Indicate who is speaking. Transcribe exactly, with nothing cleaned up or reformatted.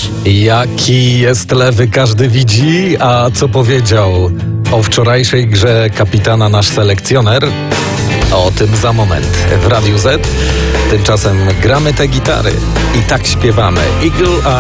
Speaker 1: Jaki jest lewy, każdy widzi, a co powiedział o wczorajszej grze kapitana nasz selekcjoner? O tym za moment w Radiu Z. Tymczasem gramy te gitary i tak śpiewamy. Eagle Eye.